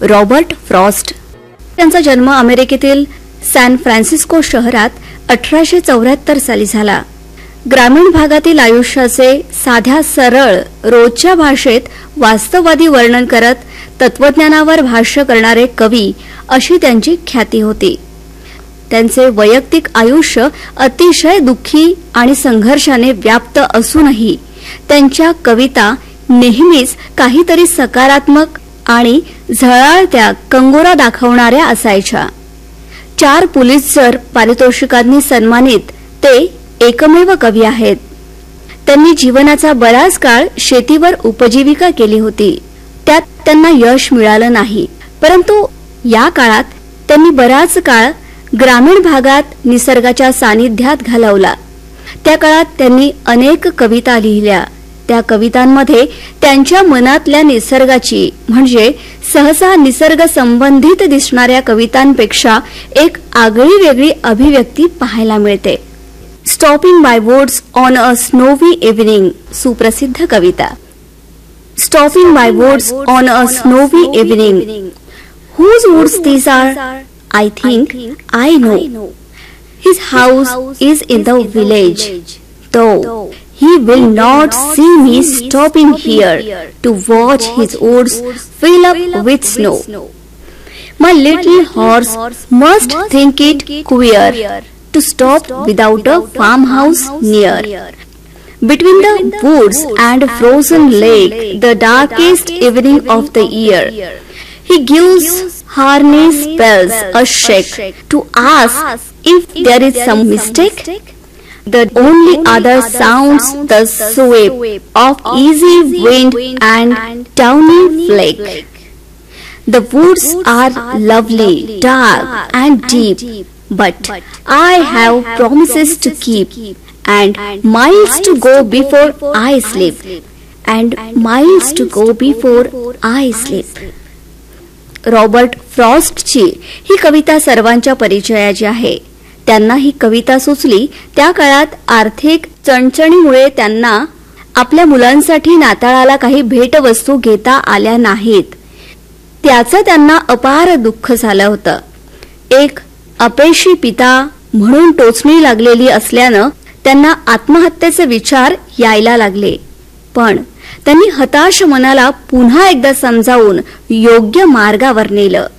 Robert Frost. त्यांचा जन्म अमेरिकेतील सॅन फ्रान्सिस्को शहरात 1874 साली झाला. ग्रामीण भागातील आयुष्याचे साध्या सरळ रोजच्या भाषेत वास्तववादी वर्णन करत तत्वज्ञानावर भाष्य करणारे कवी अशी त्यांची ख्याती होती. त्यांचे वैयक्तिक आयुष्य अतिशय दुःखी आणि संघर्षाने व्याप्त असूनही त्यांच्या कविता नेहमीच काहीतरी सकारात्मक आणि झळाळत्या कंगोरा दाखवणाऱ्या असायच्या. 4 पुलित्झर पारितोषिकांनी सन्मानित ते एकमेव कवी आहेत. त्यांनी जीवनाचा बराच काळ शेतीवर उपजीविका केली होती. त्यात त्यांना यश मिळालं नाही, परंतु या काळात त्यांनी बराच काळ ग्रामीण भागात निसर्गाच्या सानिध्यात घालवला. त्या काळात त्यांनी अनेक कविता लिहिल्या. त्या कवितांमध्ये त्यांच्या मनातल्या निसर्गाची म्हणजे सहसा निसर्ग संबंधित दिसणाऱ्या कवितांपेक्षा एक आगळी वेगळी अभिव्यक्ती पाहायला मिळते. Stopping by woods on a snowy evening सुप्रसिद्ध कविता. Stopping by woods on a snowy evening. Whose woods these R? I think I know. His house is in the village, though he will not see me stopping here to watch his woods fill up with snow. My little horse must think it queer to stop without a farmhouse near. Between the woods and frozen lake, the darkest evening of the year, he gives harness bells a shake to ask if there is some mistake. The only other sounds the sweep of easy wind and downy flake. The woods are lovely, dark and deep, but I have promises to keep, and miles to go before I sleep, and miles to go before I sleep. Robert फ्रॉस्टची ही कविता सर्वांच्या परिचयाची आहे. त्यांना ही कविता सुचली त्या काळात आर्थिक चणचणीमुळे त्यांना आपल्या मुलांसाठी नाताळाला काही भेटवस्तू घेता आल्या नाहीत. त्याचं त्यांना अपार दुःख झालं होतं. एक अपयशी पिता म्हणून टोचणी लागलेली असल्यानं त्यांना आत्महत्येचे विचार यायला लागले. पण त्यांनी हताश मनाला पुन्हा एकदा समजावून योग्य मार्गावर नेलं.